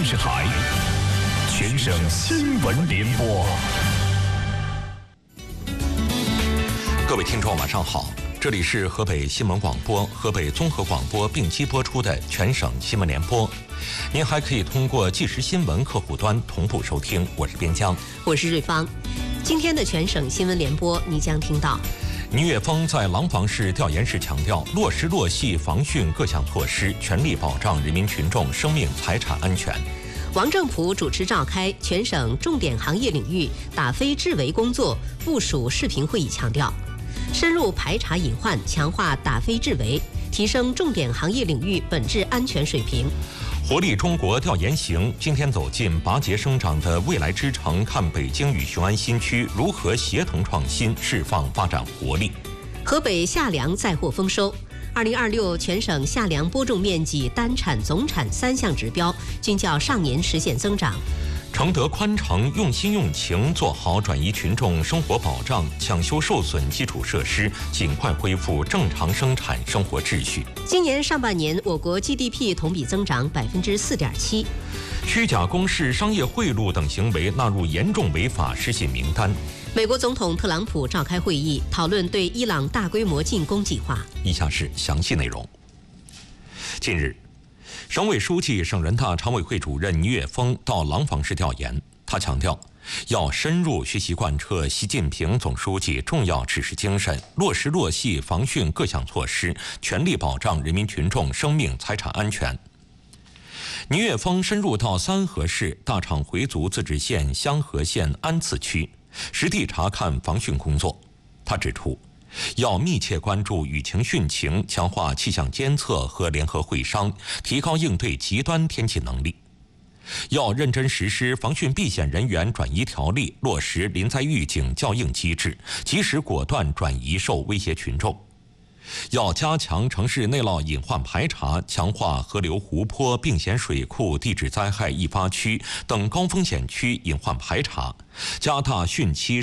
视台全省新闻联播。 各位听众，晚上好，这里是河北新闻广播、河北综合广播并机播出的全省新闻联播。您还可以通过即时新闻客户端同步收听。我是边疆， 我是瑞芳。今天的全省新闻联播，你将听到： 倪岳峰在廊坊市调研时强调，落实落细防汛各项措施，全力保障人民群众生命财产安全。 王正普主持召开全省重点行业领域打非治围工作部署视频会议，强调深入排查隐患，强化打非治围，提升重点行业领域本质安全水平。 活力中国调研行今天走进拔节生长的未来之城，看北京与雄安新区如何协同创新，释放发展活力。 河北夏粮再获丰收，2026全省夏粮播种面积、单产、总产3项指标均较上年实现增长。 承德宽城用心用情做好转移群众生活保障，抢修受损基础设施，尽快恢复正常生产生活秩序。 今年上半年，我国 GDP 同比增长4.7%。 虚假公示、商业贿赂等行为纳入严重违法失信名单。 美国总统特朗普召开会议，讨论对伊朗大规模进攻计划。 以下是详细内容。近日，省委书记、省人大常委会主任倪岳峰到廊坊市调研，他强调，要深入学习贯彻习近平总书记重要指示精神，落实落细防汛各项措施，全力保障人民群众生命财产安全。倪岳峰深入到三河市大厂回族自治县香河县安次区，实地查看防汛工作。他指出，要密切关注雨情汛情，强化气象监测和联合会商，提高应对极端天气能力。要认真实施防汛避险人员转移条例，落实临灾预警校应机制，及时果断转移受威胁群众。要加强城市内涝隐患排查，强化河流、湖泊、病险水库、地质灾害易发区等高风险区隐患排查，加大汛期